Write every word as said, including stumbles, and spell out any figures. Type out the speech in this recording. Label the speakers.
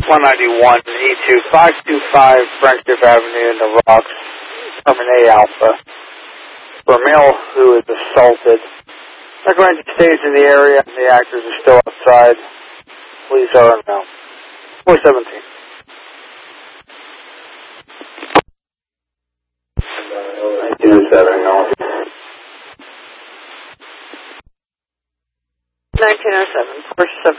Speaker 1: one ninety-one E two, five two five Friendship Avenue in the Rocks, Terminate Alpha, for a male who is assaulted. Recommend you stays in the area. The actors are still outside. Police are unknown. four seventeen. nineteen oh seven, no.
Speaker 2: nineteen oh seven, four seventeen.